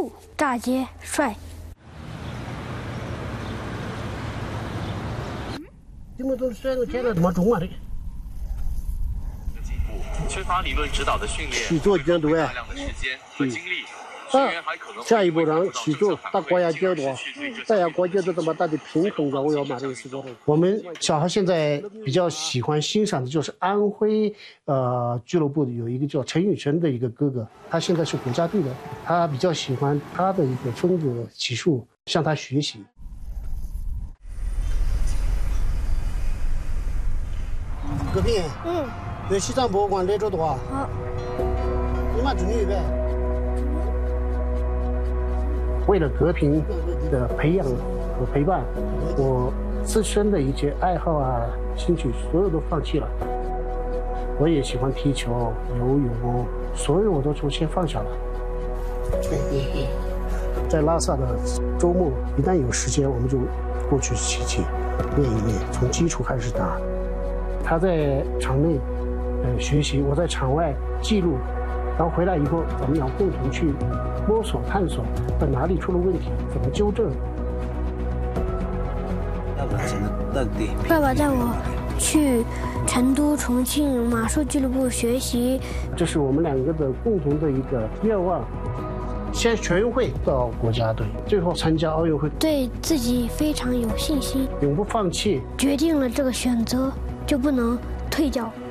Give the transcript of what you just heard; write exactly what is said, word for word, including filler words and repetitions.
酷、大街、帅。 这么多三个天了，怎么中啊这个？ 缺乏理论指导的训练， 起坐监督啊， 大量的时间和精力。 啊，下一步让起坐打高压监督，大家国家都这么大的平衡着，我要把这个事做。我们小孩现在比较喜欢欣赏的就是安徽呃俱乐部的有一个叫陈雨生的一个哥哥，他现在是国家队的，他比较喜欢他的一个风格骑术，向他学习。戈平， 嗯， 对西藏博物馆来这多。 好。 你妈准备呗。为了和平的培养和陪伴，我自身的一些爱好啊、兴趣，所有都放弃了。我也喜欢踢球、游泳，所有我都从先放下了。在拉萨的周末，一旦有时间，我们就过去骑骑，练一练，从基础开始打。他在场内呃学习，我在场外记录。然后回来以后，我们要共同去摸索、探索，在哪里出了问题，怎么纠正。 爸爸带我去成都、重庆马术俱乐部学习， 这是我们两个的共同的一个愿望。先全运会到国家队，最后参加奥运会， 对自己非常有信心， 永不放弃。 决定了这个选择，就不能退掉。